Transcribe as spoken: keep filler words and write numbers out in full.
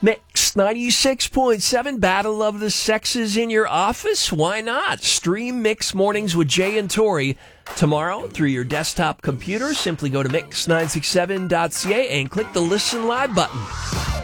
Mix ninety-six point seven, Battle of the Sexes in your office? Why not? Stream Mix Mornings with Jay and Tori tomorrow through your desktop computer. Simply go to mix nine six seven dot c a and click the Listen Live button.